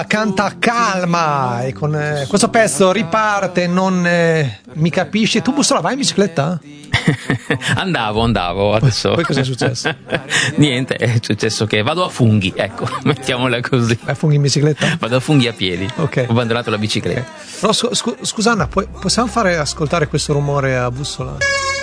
Canta calma e con questo pezzo riparte Non mi capisci. Tu, Bussola, vai in bicicletta? Andavo adesso. Poi cosa è successo? Niente, è successo che vado a funghi, ecco, mettiamola così. Vai a funghi in bicicletta? Vado a funghi a piedi. Ok. Ho abbandonato la bicicletta. Però scusa Anna, possiamo fare ascoltare questo rumore a Bussola?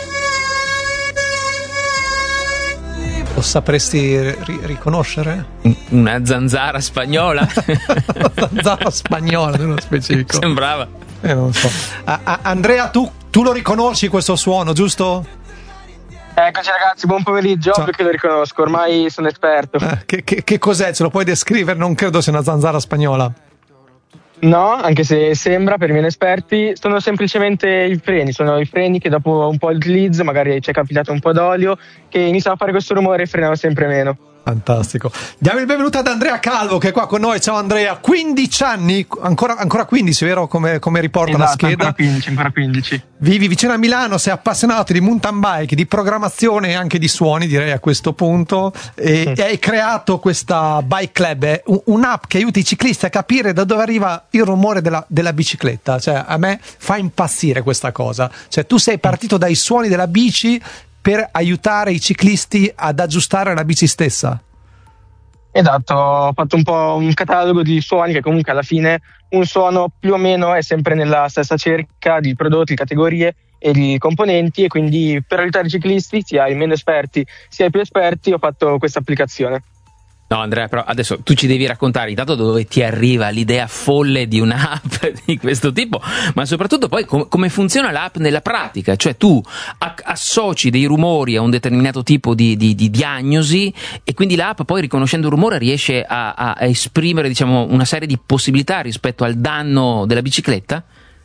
Lo sapresti riconoscere? Una zanzara spagnola? Zanzara spagnola, nello specifico. Sembrava. Non so. Andrea, tu lo riconosci questo suono, giusto? Eccoci ragazzi, buon pomeriggio. Ciao. Ovvio che lo riconosco, ormai sono esperto. Che cos'è? Ce lo puoi descrivere? Non credo sia una zanzara spagnola. No, anche se sembra per i miei esperti, sono semplicemente i freni. Sono i freni che dopo un po' di utilizzo, magari ci è capitato un po' d'olio, che iniziano a fare questo rumore e frenano sempre meno. Fantastico. Diamo il benvenuto ad Andrea Calvo che è qua con noi. Ciao Andrea, 15 anni, ancora 15, vero? Come riporta la scheda? Ancora 15. Vivi vicino a Milano, sei appassionato di mountain bike, di programmazione e anche di suoni, direi a questo punto, e hai creato questa Bike Club, è un'app che aiuta i ciclisti a capire da dove arriva il rumore della bicicletta. Cioè, a me fa impazzire questa cosa. Cioè, tu sei partito dai suoni della bici per aiutare i ciclisti ad aggiustare la bici stessa. Esatto, ho fatto un po' un catalogo di suoni che comunque alla fine un suono più o meno è sempre nella stessa cerca di prodotti, categorie e di componenti, e quindi per aiutare i ciclisti, sia i meno esperti sia i più esperti, ho fatto questa applicazione. No Andrea, però adesso tu ci devi raccontare intanto dove ti arriva l'idea folle di un'app di questo tipo, ma soprattutto poi come funziona l'app nella pratica. Cioè tu associ dei rumori a un determinato tipo di diagnosi, e quindi l'app poi, riconoscendo il rumore, riesce a esprimere, diciamo, una serie di possibilità rispetto al danno della bicicletta?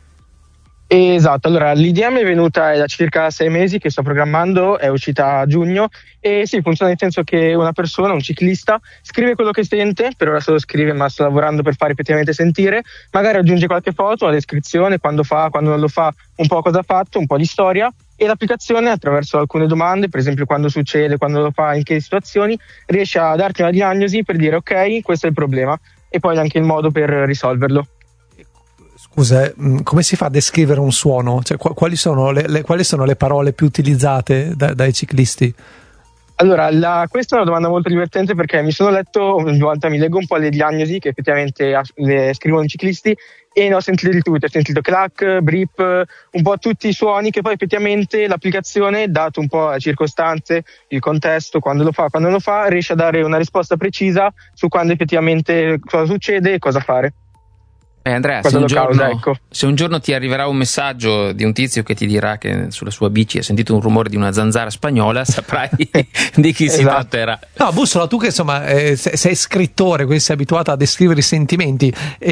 Esatto, allora l'idea mi è venuta da circa 6 mesi che sto programmando, è uscita a giugno, e sì, funziona nel senso che una persona, un ciclista, scrive quello che sente, per ora solo scrive ma sto lavorando per fare effettivamente sentire, magari aggiunge qualche foto, una descrizione, quando fa, quando non lo fa, un po' cosa ha fatto, un po' di storia, e l'applicazione attraverso alcune domande, per esempio quando succede, quando lo fa, in che situazioni, riesce a darti una diagnosi per dire ok, questo è il problema, e poi anche il modo per risolverlo. Scusa, come si fa a descrivere un suono? Cioè, quali sono le parole più utilizzate dai ciclisti? Allora, questa è una domanda molto divertente, perché mi sono letto, ogni volta mi leggo un po' le diagnosi che effettivamente le scrivono i ciclisti, e ne ho sentito di tutto. Ho sentito clac, brip, un po' tutti i suoni che poi effettivamente l'applicazione, dato un po' le circostanze, il contesto, quando lo fa, quando non lo fa, riesce a dare una risposta precisa su quando effettivamente cosa succede e cosa fare. Andrea, se un giorno ti arriverà un messaggio di un tizio che ti dirà che sulla sua bici ha sentito un rumore di una zanzara spagnola, saprai di chi si tratterà. No, Bussola, tu che insomma sei scrittore, quindi sei abituato a descrivere i sentimenti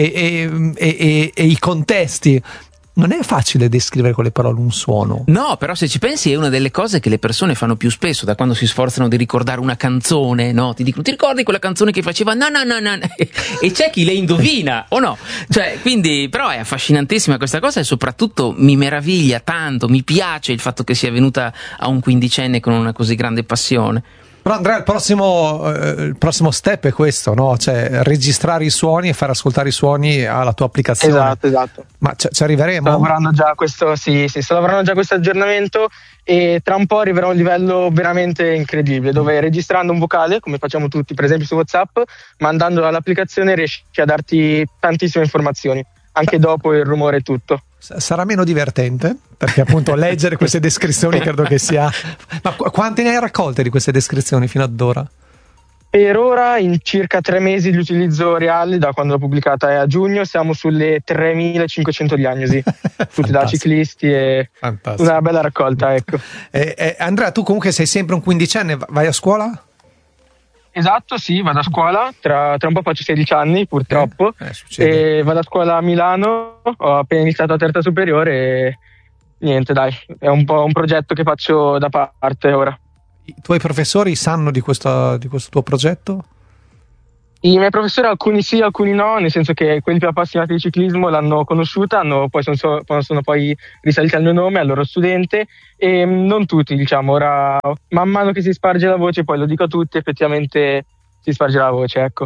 e i contesti. Non è facile descrivere con le parole un suono. No, però se ci pensi è una delle cose che le persone fanno più spesso, da quando si sforzano di ricordare una canzone, no? Ti dicono, ti ricordi quella canzone che faceva no, e c'è chi le indovina o no? Cioè, quindi, però è affascinantissima questa cosa, e soprattutto mi meraviglia tanto, mi piace il fatto che sia venuta a un quindicenne con una così grande passione. Però Andrea, il prossimo step è questo, no? Cioè registrare i suoni e far ascoltare i suoni alla tua applicazione. Esatto. Ma ci arriveremo? Sto lavorando già a questo, sto lavorando già a questo aggiornamento, e tra un po' arriverà a un livello veramente incredibile, dove registrando un vocale, come facciamo tutti per esempio su WhatsApp, mandandolo all'applicazione riesci a darti tantissime informazioni, anche dopo il rumore e tutto. Sarà meno divertente, perché appunto leggere queste descrizioni credo che sia... Ma quante ne hai raccolte di queste descrizioni fino ad ora? Per ora, in circa 3 mesi di utilizzo reale, da quando l'ho pubblicata è a giugno, siamo sulle 3.500 diagnosi, tutte da ciclisti, e fantastico. Una bella raccolta, ecco. Andrea, tu comunque sei sempre un quindicenne, vai a scuola? Esatto, sì, vado a scuola, tra un po' faccio 16 anni purtroppo, e vado a scuola a Milano, ho appena iniziato a terza superiore e niente, dai, è un po' un progetto che faccio da parte ora. I tuoi professori sanno di questo tuo progetto? I miei professori, alcuni sì, alcuni no, nel senso che quelli più appassionati di ciclismo l'hanno conosciuta, sono poi risaliti al mio nome, al loro studente, e non tutti, diciamo. Ora, man mano che si sparge la voce, poi lo dico a tutti, effettivamente si sparge la voce, ecco.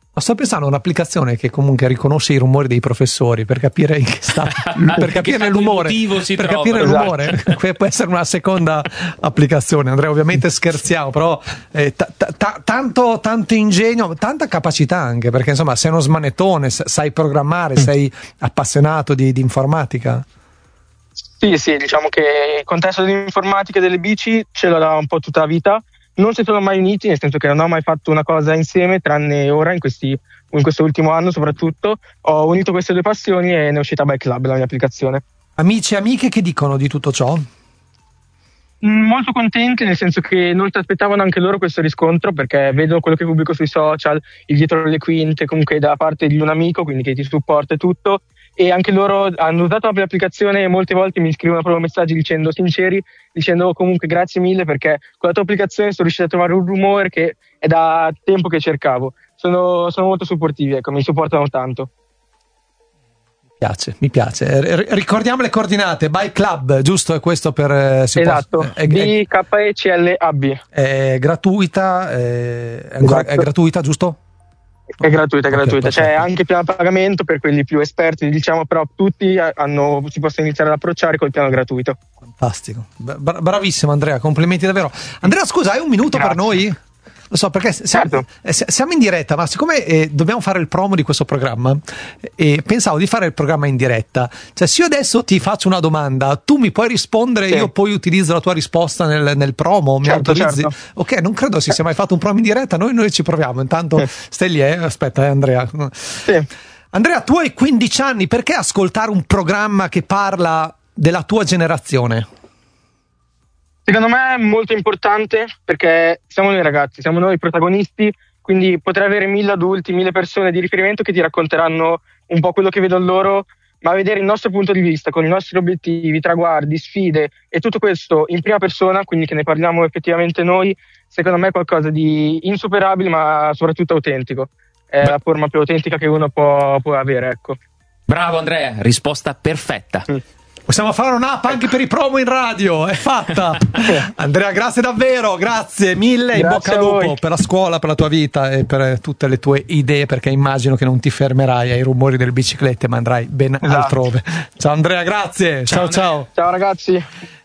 Sto pensando a un'applicazione che comunque riconosce i rumori dei professori per capire in che stato, per capire l'umore, per capire l'umore. Può essere una seconda applicazione. Andrea, ovviamente scherziamo, però tanto ingegno, tanta capacità anche, perché insomma sei uno smanettone, sai programmare, sei appassionato di informatica. Sì, diciamo che il contesto dell'informatica e delle bici ce l'ho da un po' tutta la vita. Non si sono mai uniti, nel senso che non ho mai fatto una cosa insieme, tranne ora, in questo ultimo anno soprattutto. Ho unito queste due passioni e ne è uscita Bike Club, la mia applicazione. Amici e amiche che dicono di tutto ciò? Molto contenti, nel senso che non si aspettavano anche loro questo riscontro, perché vedo quello che pubblico sui social, il dietro le quinte, comunque da parte di un amico, quindi che ti supporta e tutto. E anche loro hanno usato la mia applicazione e molte volte mi scrivono proprio messaggi dicendo comunque grazie mille, perché con la tua applicazione sono riuscito a trovare un rumore che è da tempo che cercavo. Sono molto supportivi, ecco, mi supportano tanto. Mi piace. Ricordiamo le coordinate. Bike Club, giusto? È questo per esatto. BKECLAB. È gratuita, esatto. È gratuita, giusto? È gratuita, Okay, c'è anche piano pagamento per quelli più esperti, diciamo, però tutti si possono iniziare ad approcciare col piano gratuito. Fantastico, bravissimo Andrea, complimenti davvero. Andrea, scusa, hai un minuto? Grazie. Per noi? Lo so, perché siamo in diretta, ma siccome dobbiamo fare il promo di questo programma, pensavo di fare il programma in diretta. Cioè, se io adesso ti faccio una domanda, tu mi puoi rispondere, sì. Io poi utilizzo la tua risposta nel promo, mi autorizzi? Certo. Ok, non credo si sia mai fatto un promo in diretta, noi ci proviamo. Intanto stai lì, aspetta, Andrea. Sì. Andrea, tu hai 15 anni, perché ascoltare un programma che parla della tua generazione? Secondo me è molto importante, perché siamo noi ragazzi, siamo noi i protagonisti, quindi potrei avere 1000 adulti, 1000 persone di riferimento che ti racconteranno un po' quello che vedono loro, ma vedere il nostro punto di vista con i nostri obiettivi, traguardi, sfide e tutto questo in prima persona, quindi che ne parliamo effettivamente noi, secondo me è qualcosa di insuperabile, ma soprattutto autentico. È la forma più autentica che uno può avere, ecco. Bravo Andrea, risposta perfetta. Possiamo fare un'app anche per i promo in radio, è fatta. Andrea, grazie davvero, grazie mille, in bocca al lupo per la scuola, per la tua vita e per tutte le tue idee, perché immagino che non ti fermerai ai rumori delle biciclette, ma andrai ben altrove. Ciao Andrea, grazie. Ciao. Ciao ragazzi.